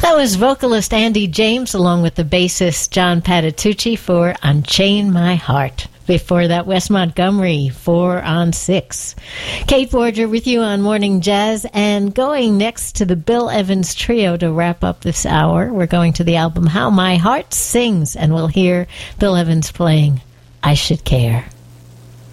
That was vocalist Andy James along with the bassist John Patitucci for Unchain My Heart. Before that, Wes Montgomery, 4 on 6. Kate Forger with you on Morning Jazz, and going next to the Bill Evans Trio to wrap up this hour. We're going to the album How My Heart Sings, and we'll hear Bill Evans playing I Should Care.